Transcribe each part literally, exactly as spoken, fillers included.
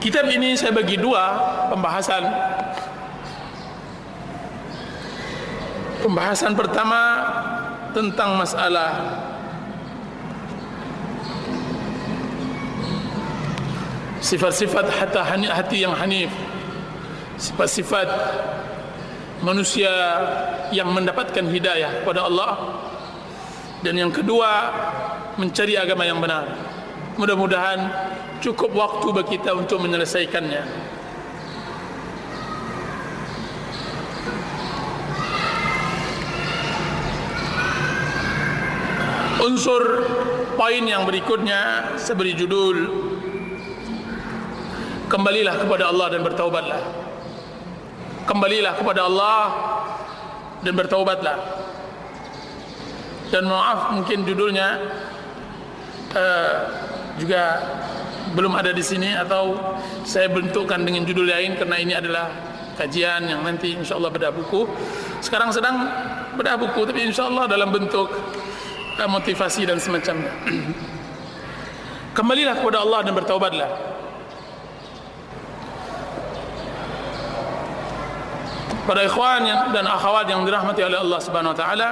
Kitab ini saya bagi dua pembahasan. Pembahasan pertama tentang masalah sifat-sifat hati yang hanif, sifat-sifat manusia yang mendapatkan hidayah kepada Allah. Dan yang kedua, mencari agama yang benar. Mudah-mudahan cukup waktu bagi kita untuk menyelesaikannya. Unsur poin yang berikutnya saya beri judul, kembalilah kepada Allah dan bertaubatlah. Kembalilah kepada Allah dan bertaubatlah. Dan maaf, mungkin judulnya uh, juga belum ada di sini, atau saya bentukkan dengan judul lain, karena ini adalah kajian yang nanti insyaallah bedah buku. Sekarang sedang bedah buku, tapi insyaallah dalam bentuk uh, motivasi dan semacamnya. Kembalilah kepada Allah dan bertaubatlah. Para ikhwan dan akhwat yang dirahmati oleh Allah Subhanahu wa taala,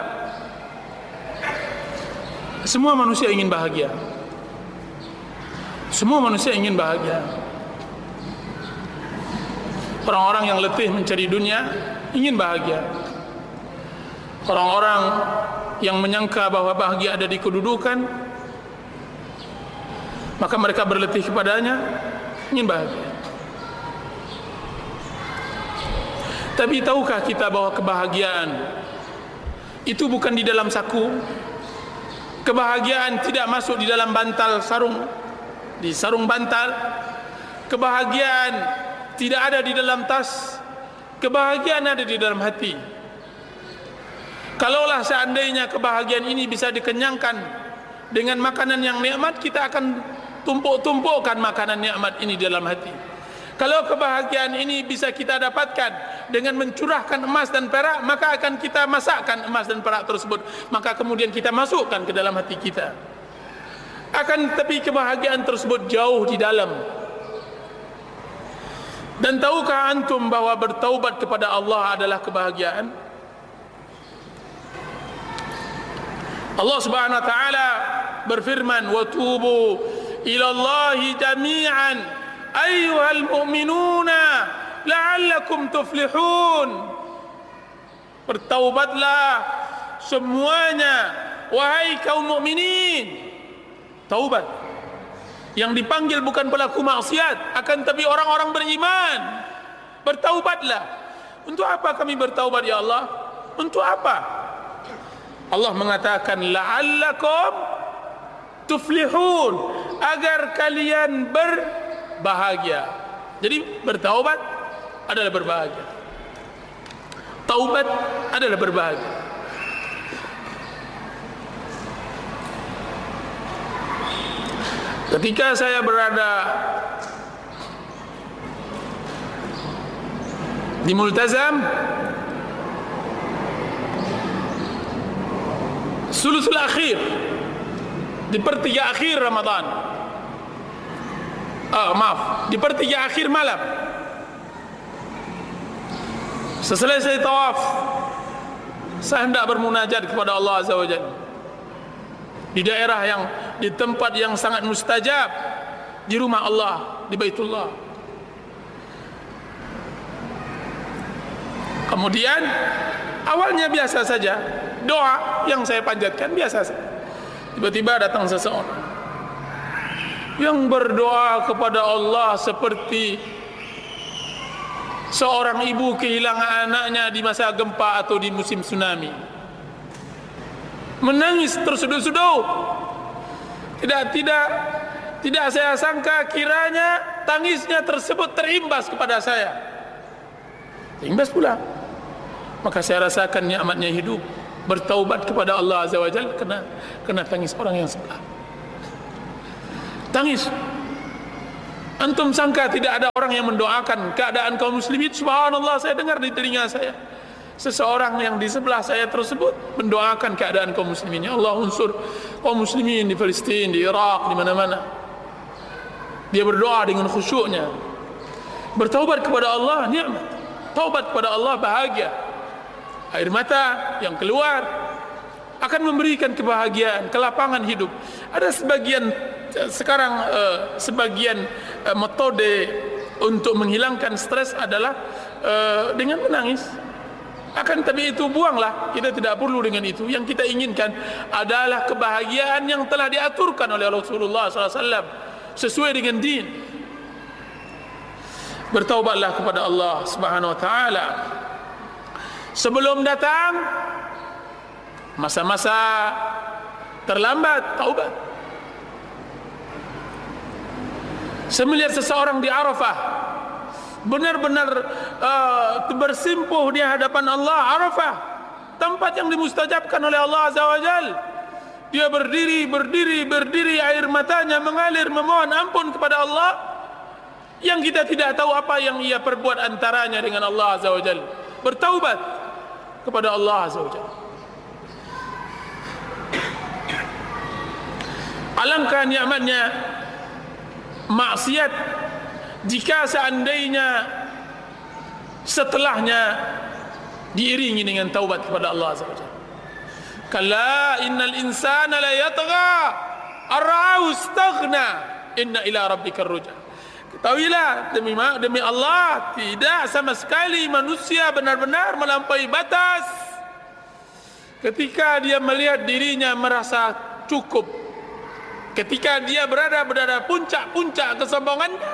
semua manusia ingin bahagia. Semua manusia ingin bahagia. Orang-orang yang letih mencari dunia ingin bahagia. Orang-orang yang menyangka bahwa bahagia ada di kedudukan, maka mereka berletih kepadanya, ingin bahagia. Tapi tahukah kita bahwa kebahagiaan itu bukan di dalam saku? Kebahagiaan tidak masuk di dalam bantal sarung, di sarung bantal. Kebahagiaan tidak ada di dalam tas. Kebahagiaan ada di dalam hati. Kalaulah seandainya kebahagiaan ini bisa dikenyangkan dengan makanan yang nikmat, kita akan tumpuk-tumpukkan makanan nikmat ini dalam hati. Kalau kebahagiaan ini bisa kita dapatkan dengan mencurahkan emas dan perak, maka akan kita masakkan emas dan perak tersebut, maka kemudian kita masukkan ke dalam hati kita. Akan tetapi kebahagiaan tersebut jauh di dalam. Dan tahukah antum bahwa bertaubat kepada Allah adalah kebahagiaan? Allah Subhanahu wa taala berfirman, "Wa tubu ila Allahi jami'an ayyuhal mu'minuna la'allakum tuflihun." Bertaubatlah semuanya wahai kaum mukminin. Taubat yang dipanggil bukan pelaku maksiat, akan tapi orang-orang beriman. Bertaubatlah. Untuk apa kami bertaubat ya Allah? Untuk apa? Allah mengatakan la'allakum tuflihun, agar kalian berbahagia. Jadi bertaubat adalah berbahagia. Taubat adalah berbahagia. Ketika saya berada di Multazam sulusul akhir, di pertiga akhir Ramadan, ah, maaf, di pertiga akhir malam, setelah saya tawaf, saya hendak bermunajat kepada Allah Azza wa Jalla di daerah yang, di tempat yang sangat mustajab, di rumah Allah, di Baitullah. Kemudian awalnya biasa saja, doa yang saya panjatkan biasa saja. Tiba-tiba datang seseorang yang berdoa kepada Allah seperti seorang ibu kehilangan anaknya di masa gempa atau di musim tsunami. Menangis tersuduh-suduh. Tidak tidak tidak saya sangka kiranya tangisnya tersebut terimbas kepada saya. Terimbas pula. Maka saya rasakan nikmatnya hidup. Bertaubat kepada Allah Azza wa Jalla kena kena tangis orang yang sebelah. Tangis. Antum sangka tidak ada orang yang mendoakan keadaan kaum muslimin? Subhanallah, saya dengar di telinga saya seseorang yang di sebelah saya tersebut mendoakan keadaan kaum muslimin. Ya Allah, unsur kaum muslimin di Palestina, di Irak, di mana-mana. Dia berdoa dengan khusyuknya. Bertaubat kepada Allah nikmat. Taubat kepada Allah bahagia. Air mata yang keluar akan memberikan kebahagiaan, kelapangan hidup. Ada sebagian sekarang uh, sebagian uh, metode untuk menghilangkan stres adalah uh, dengan menangis. Akan tapi itu buanglah, kita tidak perlu dengan itu. Yang kita inginkan adalah kebahagiaan yang telah diaturkan oleh Rasulullah sallallahu alaihi wasallam sesuai dengan din. Bertaubatlah kepada Allah Subhanahu wa taala sebelum datang masa-masa terlambat. Taubat. Saya melihat seseorang di Arafah benar-benar uh, bersimpuh di hadapan Allah. Arafah, tempat yang dimustajabkan oleh Allah Azza wa Jal. Dia berdiri, berdiri, berdiri, air matanya mengalir memohon ampun kepada Allah, yang kita tidak tahu apa yang ia perbuat antaranya dengan Allah Azza wa Jal. Bertaubat kepada Allah Azza wa Jal. Alangkah nikmatnya maksiat jika seandainya setelahnya diiringi dengan taubat kepada Allah Azza wa Jalla. Kalla innal insana la yatgha ar-ra'ahu istaghna inna ila rabbikar ruj'a. Ketahuilah demi demi Allah, tidak sama sekali manusia benar-benar melampaui batas ketika dia melihat dirinya merasa cukup, ketika dia berada pada puncak-puncak kesombongannya,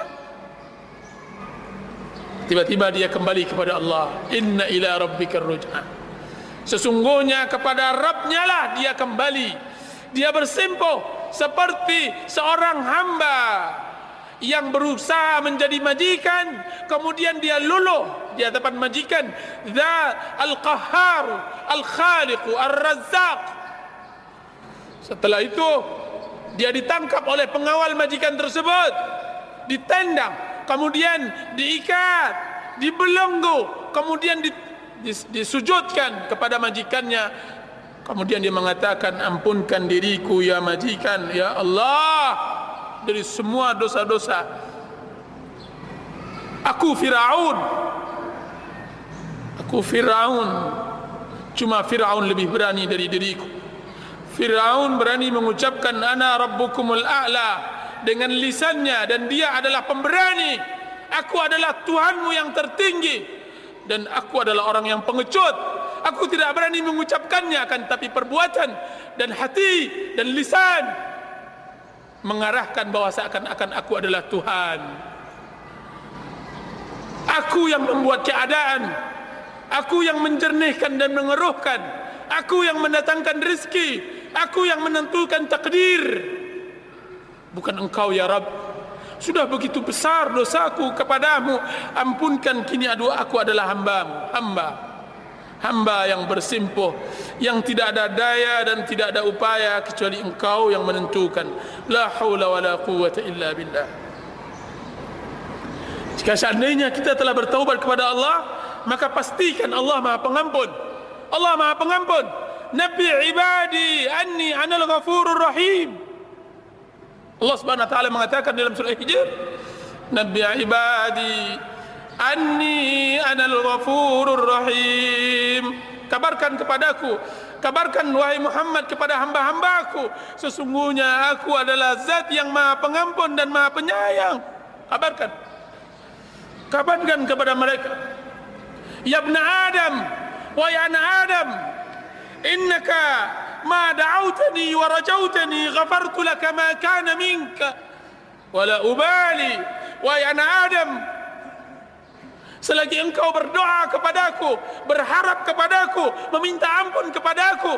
tiba-tiba dia kembali kepada Allah. Inna ila rabbikar ruj'a. Sesungguhnya kepada Rabbnya lah dia kembali. Dia bersimpuh seperti seorang hamba yang berusaha menjadi majikan, kemudian dia luluh di hadapan majikan. Dzat al-Qahhar, al-Khaliq, ar-Razzaq. Setelah itu dia ditangkap oleh pengawal majikan tersebut, ditendang, kemudian diikat, dibelenggu, kemudian disujudkan kepada majikannya. Kemudian dia mengatakan, ampunkan diriku ya majikan, ya Allah, dari semua dosa-dosa. Aku Fir'aun, aku Fir'aun, cuma Fir'aun lebih berani dari diriku. Fir'aun berani mengucapkan ana rabbukumul a'la dengan lisannya, dan dia adalah pemberani. Aku adalah Tuhanmu yang tertinggi, dan aku adalah orang yang pengecut. Aku tidak berani mengucapkannya, akan tapi perbuatan dan hati dan lisan mengarahkan bahwa seakan-akan aku adalah Tuhan. Aku yang membuat keadaan, aku yang menjernihkan dan mengeruhkan, aku yang mendatangkan rezeki, aku yang menentukan takdir, bukan engkau ya Rabb. Sudah begitu besar dosaku kepadamu, ampunkan, kini adu aku adalah hambamu. Hamba Hamba yang bersimpuh, yang tidak ada daya dan tidak ada upaya kecuali engkau yang menentukan. La haula wa la quwwata illa billah. Jika seandainya kita telah bertaubat kepada Allah, maka pastikan Allah Maha Pengampun. Allah Maha Pengampun. Nabi ibadi anni anal ghafurur rahim. Allah Subhanahu wa taala mengatakan dalam surah Hijr, Nabi ibadi anni anal ghafurur rahim. Kabarkan kepadaku, kabarkan wahai Muhammad kepada hamba-hambaku, sesungguhnya aku adalah zat yang Maha Pengampun dan Maha Penyayang. Kabarkan, kabarkan kepada mereka. Ya ibn Adam, wahai anak Adam, innaka ma da'awtani wa rajautani ghafartu laka ma kana minka wala ubali. Wahai anak Adam, selagi engkau berdoa kepadaku, berharap kepadaku, meminta ampun kepadaku,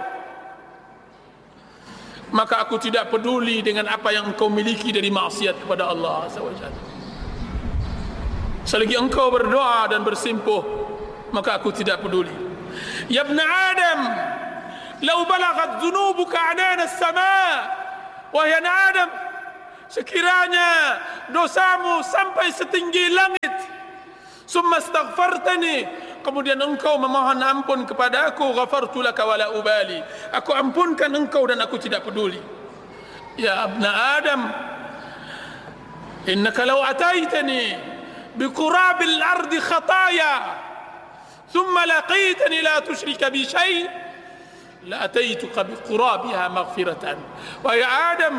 maka aku tidak peduli dengan apa yang engkau miliki dari maksiat kepada Allah Azza wa Jalla. Selagi engkau berdoa dan bersimpuh, maka aku tidak peduli. Ya ibn Adam, lau balagat dhunubuka anana as-sama'. Wahai anak Adam, sekiranya dosamu sampai setinggi langit, summa astaghfartani, kemudian engkau memohon ampun kepada aku, ghafartu laka wala ubali, aku ampunkan engkau dan aku tidak peduli. Ya ibn Adam, innaka law ataitani biqurabil ardi khataya thumma laqitani la tusyrika bi syai' la ataituka biqurabiha maghfiratan. Wahai Adam,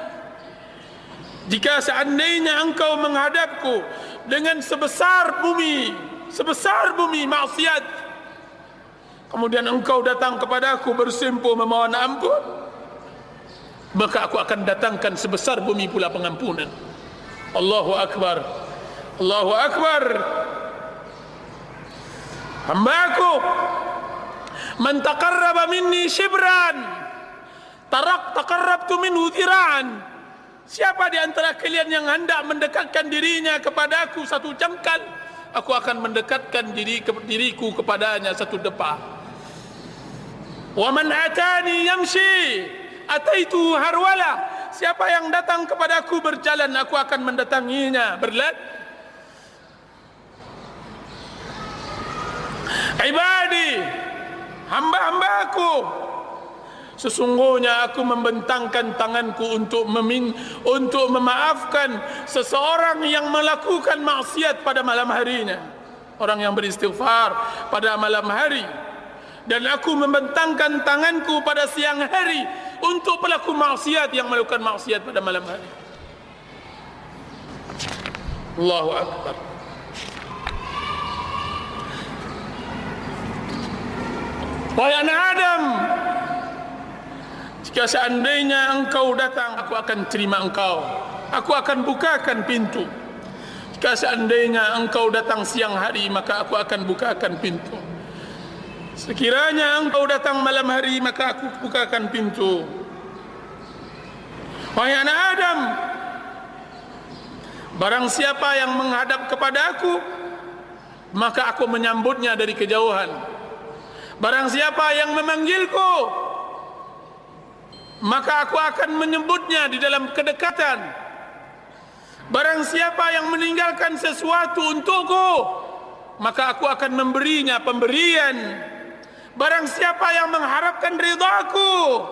jika seandainya engkau menghadapku dengan sebesar bumi, sebesar bumi maksiat, kemudian engkau datang kepadaku bersimpuh memohon ampun, maka aku akan datangkan sebesar bumi pula pengampunan. Allahu Akbar, Allahu Akbar. Hambaku, man taqarraba minni shibran tarak taqarrabtu minhu dhira'an. Siapa di antara kalian yang hendak mendekatkan dirinya kepadaku satu jengkal, aku akan mendekatkan diri, ke, diriku kepadanya satu depa. Wa man atani yamshi ataitu harwala. Siapa yang datang kepadaku berjalan, aku akan mendatanginya berlari. Ibadi, hamba-hambaku, sesungguhnya aku membentangkan tanganku untuk memin, untuk memaafkan seseorang yang melakukan maksiat pada malam harinya, orang yang beristighfar pada malam hari, dan aku membentangkan tanganku pada siang hari untuk pelaku maksiat yang melakukan maksiat pada malam hari. Allahu Akbar. Wahai anak Adam, jika seandainya engkau datang, aku akan terima engkau, aku akan bukakan pintu. Jika seandainya engkau datang siang hari, maka aku akan bukakan pintu. Sekiranya engkau datang malam hari, maka aku bukakan pintu. Wahai anak Adam, barang siapa yang menghadap kepada aku, maka aku menyambutnya dari kejauhan. Barang siapa yang memanggilku, maka aku akan menyebutnya di dalam kedekatan. Barang siapa yang meninggalkan sesuatu untukku, maka aku akan memberinya pemberian. Barang siapa yang mengharapkan ridhaku,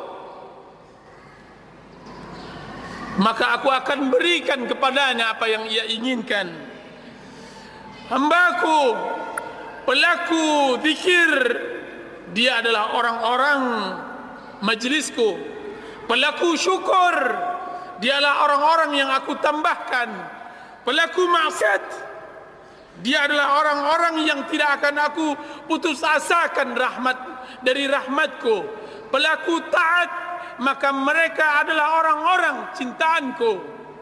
maka aku akan berikan kepadanya apa yang ia inginkan. Hambaku, pelaku zikir, dia adalah orang-orang majlisku. Pelaku syukur, dia adalah orang-orang yang aku tambahkan. Pelaku maksiat, dia adalah orang-orang yang tidak akan aku putus asakan rahmat dari rahmatku. Pelaku taat, maka mereka adalah orang-orang cintaanku.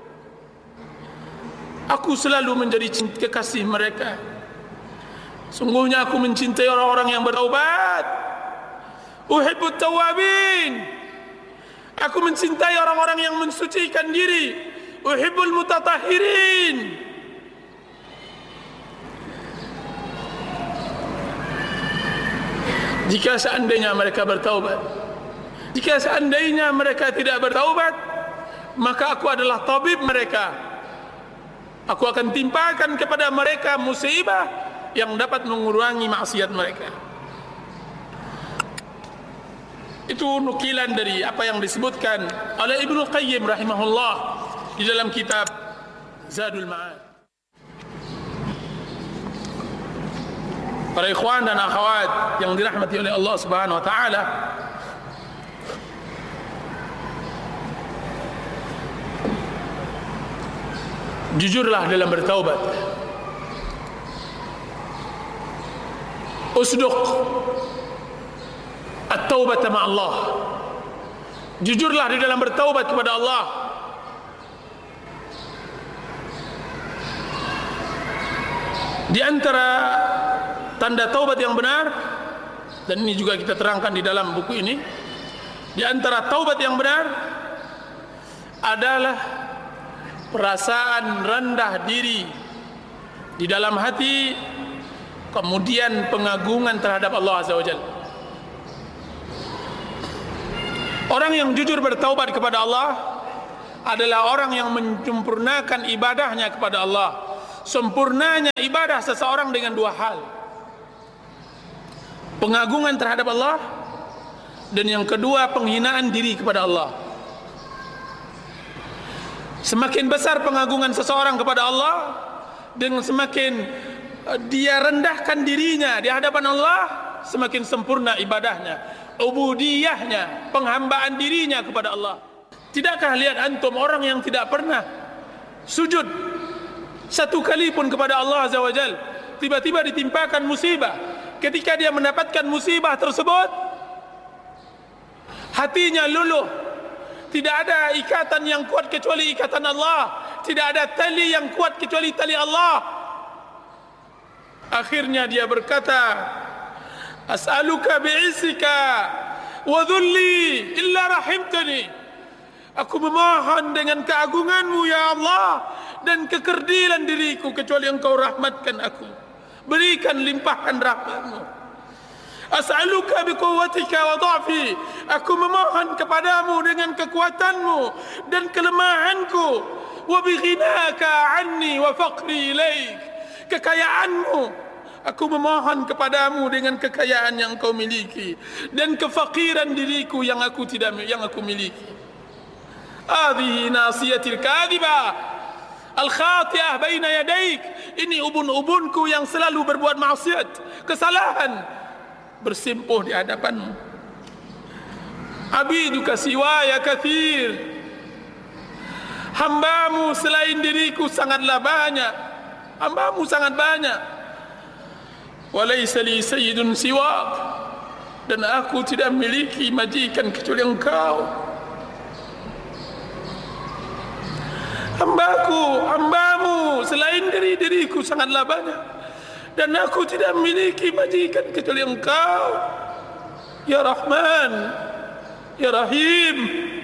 Aku selalu menjadi kekasih mereka. Sungguhnya aku mencintai orang-orang yang bertaubat. Uhibbut tawabin. Aku mencintai orang-orang yang mensucikan diri. Uhibbul mutatahhirin. Jika seandainya mereka bertaubat, jika seandainya mereka tidak bertaubat, maka aku adalah tabib mereka. Aku akan timpakan kepada mereka musibah yang dapat mengurangi maksiat mereka. Itu nukilan dari apa yang disebutkan oleh Ibnu Qayyim rahimahullah di dalam kitab Zadul Ma'ad. Para ikhwan dan akhwat yang dirahmati oleh Allah Subhanahu wa taala, jujurlah dalam bertaubat. Usduq at-taubat ma Allah. Jujurlah di dalam bertaubat kepada Allah. Di antara tanda taubat yang benar, dan ini juga kita terangkan di dalam buku ini, di antara taubat yang benar adalah perasaan rendah diri di dalam hati, kemudian pengagungan terhadap Allah Azza wa Jalla. Orang yang jujur bertaubat kepada Allah adalah orang yang menyempurnakan ibadahnya kepada Allah. Sempurnanya ibadah seseorang dengan dua hal: pengagungan terhadap Allah, dan yang kedua penghinaan diri kepada Allah. Semakin besar pengagungan seseorang kepada Allah, dengan semakin dia rendahkan dirinya di hadapan Allah, semakin sempurna ibadahnya, ubudiyahnya, penghambaan dirinya kepada Allah. Tidakkah lihat antum orang yang tidak pernah sujud satu kali pun kepada Allah Azza wa Jal, tiba-tiba ditimpakan musibah. Ketika dia mendapatkan musibah tersebut, hatinya luluh. Tidak ada ikatan yang kuat kecuali ikatan Allah. Tidak ada tali yang kuat kecuali tali Allah. Akhirnya dia berkata, as'aluka bi'izzika wa dhulli illa rahimtani. Aku memohon dengan keagunganmu ya Allah dan kekerdilan diriku kecuali engkau rahmatkan aku. Berikan limpahan rahmatmu. As'aluka biquwwatika wa dha'fi. Aku memohon kepadamu dengan kekuatanmu dan kelemahanku. Wa bighinaka anni wa faqri ilaik. Kekayaanmu, aku memohon kepadamu dengan kekayaan yang kau miliki dan kefakiran diriku yang aku tidak yang aku miliki. Hadhihi nasiyatil kadhibah al-khati'ah baina yadaik. Ini ubun-ubunku yang selalu berbuat maksiat, kesalahan, bersimpuh di hadapanmu. Abiduka siwaya kathir. Hambamu selain diriku sangatlah banyak. Hambamu sangat banyak. Walaysa li sayyidun siwak. Dan aku tidak memiliki majikan kecuali engkau. Hambaku, hambamu selain diri diriku sangatlah banyak, dan aku tidak memiliki majikan kecuali engkau. Ya Rahman, Ya Rahim.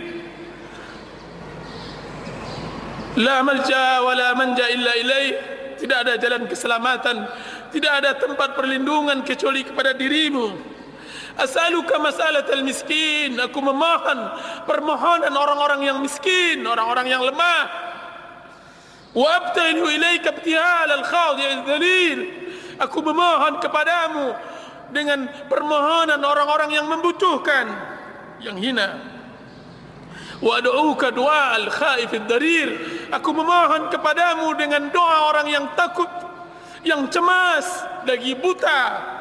La malja wa la manja illa ilaih. Tidak ada jalan keselamatan, tidak ada tempat perlindungan kecuali kepada dirimu. As'aluka mas'alatal miskin. Aku memohon permohonan orang-orang yang miskin, orang-orang yang lemah. Wa abtahilu ilaika ibtihal al-khadi' al-dhalil. Aku memohon kepadamu dengan permohonan orang-orang yang membutuhkan, yang hina. Wa ad'uka du'a al-khaif ad-darir. Aku memohon kepadamu dengan doa orang yang takut, yang cemas, lagi buta.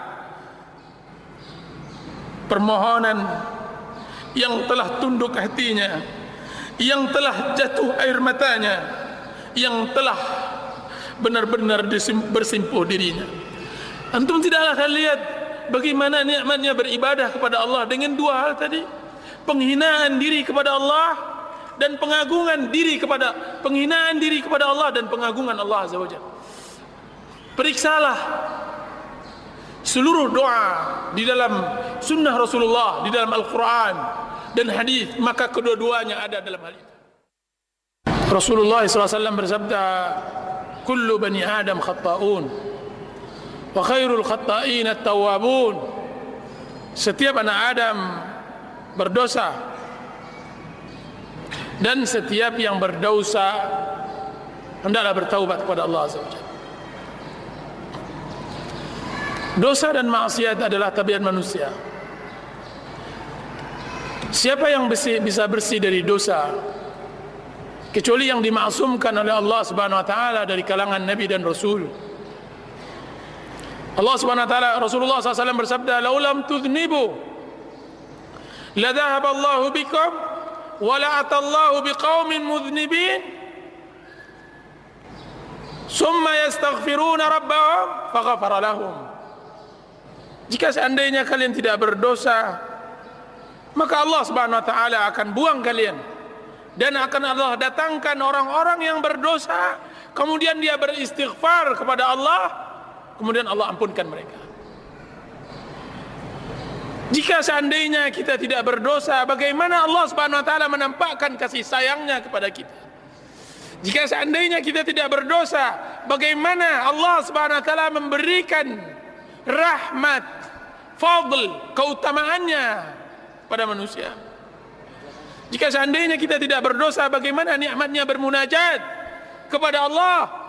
Permohonan yang telah tunduk hatinya, yang telah jatuh air matanya, yang telah benar-benar bersimpuh dirinya. Antum tidaklah akan lihat bagaimana nikmatnya beribadah kepada Allah dengan dua hal tadi, penghinaan diri kepada Allah dan pengagungan diri kepada penghinaan diri kepada Allah dan pengagungan Allah Azza wa Jalla. Periksalah seluruh doa di dalam sunnah Rasulullah, di dalam Al-Quran dan hadis, maka kedua-duanya ada dalam hal itu. Rasulullah sallallahu alaihi wasallam bersabda, kullu bani Adam khatta'un wa khairul khatta'in at-tawwabun. Setiap anak Adam berdosa, dan setiap yang berdosa hendaklah bertaubat kepada Allah Azza wa Jalla. Dosa dan maksiat adalah tabiat manusia. Siapa yang bersih, bisa bersih dari dosa kecuali yang dimaksumkan oleh Allah Subhanahu wa taala dari kalangan nabi dan rasul. Allah Subhanahu wa taala, Rasulullah sallallahu alaihi wasallam bersabda, "Lau lam tudhnibu la dhahaba Allahu bikum wa la atallahu biqaumin mudhnibin summa yastaghfiruna rabbahum faghfara lahum." Jika seandainya kalian tidak berdosa, maka Allah Subhanahu wa taala akan buang kalian, dan akan Allah datangkan orang-orang yang berdosa, kemudian dia beristighfar kepada Allah, kemudian Allah ampunkan mereka. Jika seandainya kita tidak berdosa, bagaimana Allah Subhanahu wa taala menampakkan kasih sayangnya kepada kita? Jika seandainya kita tidak berdosa, bagaimana Allah Subhanahu wa taala memberikan rahmat, fadl, keutamaannya pada manusia? Jika seandainya kita tidak berdosa, bagaimana nikmatnya bermunajat kepada Allah?